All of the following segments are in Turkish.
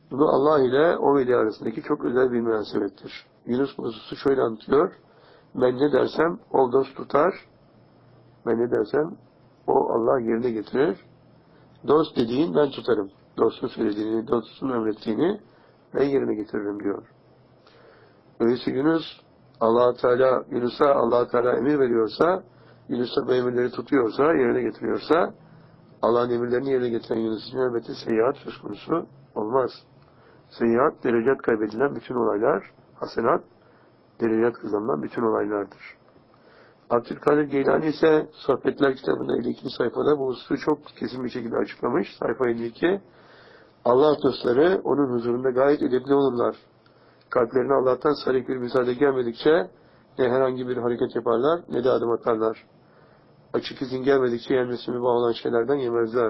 Bu Allah ile o veli arasındaki çok özel bir münasebettir. Yunus mevzusu şöyle anlatıyor. Ben ne dersem o dost tutar. Ben ne dersem o Allah yerine getirir. Dost dediğin ben tutarım. Dostun söylediğini, dostun emrettiğini ben yerine getiririm diyor. Öyleyse Yunus, Yunus'a Allah Teala emir veriyorsa, Yunus'a bu emirleri tutuyorsa, yerine getiriyorsa, Allah'ın emirlerini yerine getiren Yunus için elbette seyyiat söz konusu olmaz. Seyyiat, derecat kaybedilen bütün olaylar, hasenat, derecat kazanılan bütün olaylardır. Abdülkadir Geylani ise Sohbetler kitabında 52. sayfada bu hususu çok kesin bir şekilde açıklamış. Sayfa 52. Allah dostları onun huzurunda gayet edepli olurlar. Kalplerine Allah'tan sarık bir müsaade gelmedikçe ne herhangi bir hareket yaparlar ne de adım atarlar. Açık izin gelmedikçe yenmesi mübah olan şeylerden yemezler.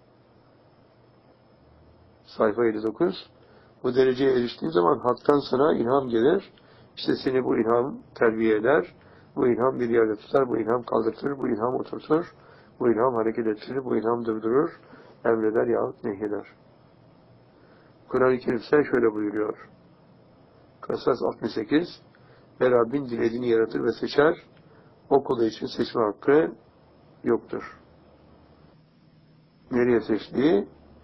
Sayfa 59. Bu dereceye eriştiğin zaman haktan sana ilham gelir. İşte seni bu ilham terbiye eder. Bu ilham bir yerde tutar, bu ilham kaldırtır, bu ilham oturtur, bu ilham hareket ettirir, bu ilham durdurur, emreder yahut nehyeder. Kur'an-ı Kerim ise şöyle buyuruyor. Kasas 68. Ve Rabbin dilediğini yaratır ve seçer. O kulu için seçme hakkı yoktur. Nereye seçtiği?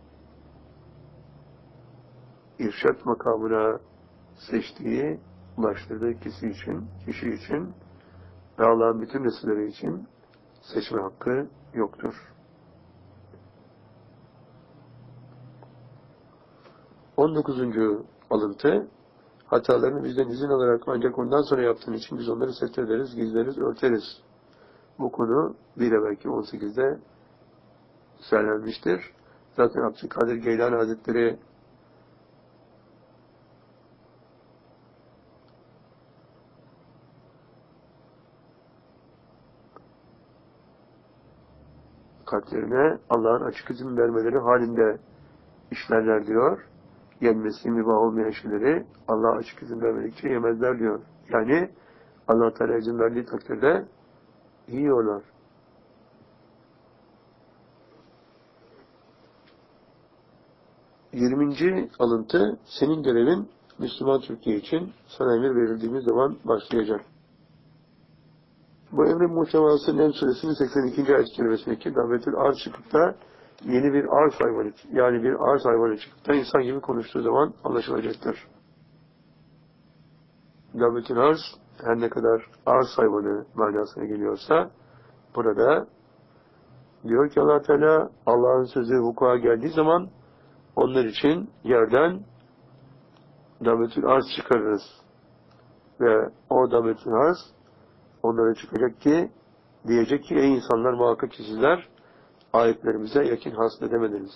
İrşad makamına seçtiği, ulaştırdığı kişi için ve Allah'ın bütün nesilleri için seçme hakkı yoktur. 19. alıntı, hatalarını bizden izin alarak ancak ondan sonra yaptığın için biz onları setrederiz, gizleriz, örteriz. Bu konu bir evvelki 18'de söylenmiştir. Zaten Abdülkadir Geylani Hazretleri kalplerine Allah'ın açık izin vermeleri halinde işlerler diyor. Yenmesi mübah olmayan şeyleri Allah açık izin vermedikçe yemezler diyor. Yani Allah Teala izin verdiği takdirde yiyorlar. Yirminci alıntı, senin görevin Müslüman Türkiye için sana emir verildiğimiz zaman başlayacak. Bu emrin muhtevası Nem Suresinin 82. ayet-i kerimesindeki Davetül Arz çıkıp da yeni bir arz hayvanı, yani bir arz hayvanı çıkıp da insan gibi konuştuğu zaman anlaşılacaktır. Davetül Arz her ne kadar arz hayvanı manasına geliyorsa burada diyor ki Allah Teala Allah'ın sözü vuku'a geldiği zaman onlar için yerden Davetül Arz çıkarırız. Ve o Davetül Arz onlara çıkacak ki diyecek ki ey insanlar muhakkak ki sizler ayetlerimize yakin hasıl edemediniz.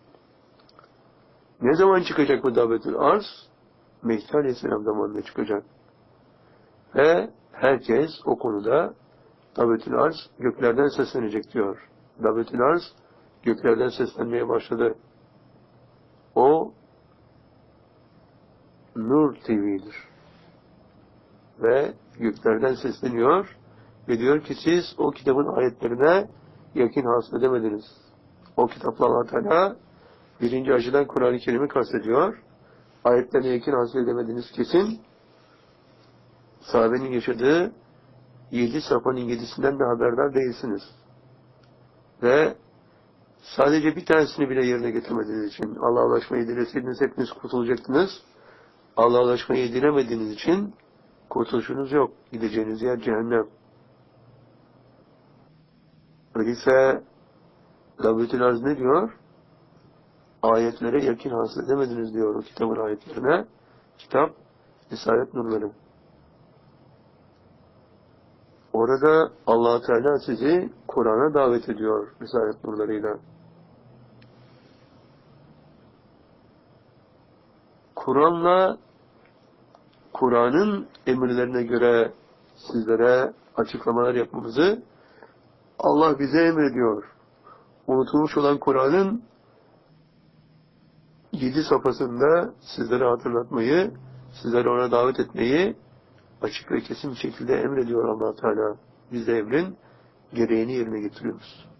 Ne zaman çıkacak bu Davetül Arz? Mehdi Aleyhisselam zamanında çıkacak. Ve herkes o konuda Davetül Arz göklerden seslenecek diyor. Davetül Arz göklerden seslenmeye başladı. O Nur TV'dir. Ve göklerden sesleniyor ve diyor ki siz o kitabın ayetlerine yakin hasıl edemediniz. O kitapla Allah Teala birinci açıdan Kur'an-ı Kerim'i kastediyor. Ayetlerine yakin hasıl edemediniz kesin. Sahabenin yaşadığı 7 safhanın 7'sinden de haberdar değilsiniz. Ve sadece bir tanesini bile yerine getirmediğiniz için Allah'a ulaşmayı dileseydiniz hepiniz kurtulacaktınız. Allah'a ulaşmayı dilemediğiniz için kurtuluşunuz yok. Gideceğiniz yer cehennem. Öyleyse Davetül Arz ne diyor? Ayetlere yakin hasıl edemediniz diyor o kitabın ayetlerine. Kitap Risalet Nurları. Orada Allah Teala sizi Kur'an'a davet ediyor Risalet Nurlarıyla. Kur'an'la Kur'an'ın emirlerine göre sizlere açıklamalar yapmamızı Allah bize emrediyor. Unutulmuş olan Kur'an'ın 7 safhasında sizlere hatırlatmayı, sizlere ona davet etmeyi açık ve kesin bir şekilde emrediyor Allah Teala. Biz de emrin gereğini yerine getiriyoruz.